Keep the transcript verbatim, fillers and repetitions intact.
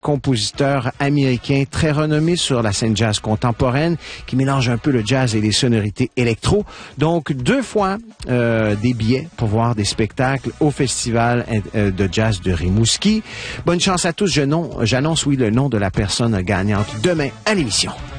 compositeur américain très renommé sur la scène jazz contemporaine, qui mélange un peu le jazz et les sonorités électro. Donc, deux fois euh, des billets pour voir des spectacles au Festival euh, de jazz de Rimouski. Bonne chance à tous. Je non, j'annonce, oui, le nom de la personne gagnante demain à l'émission.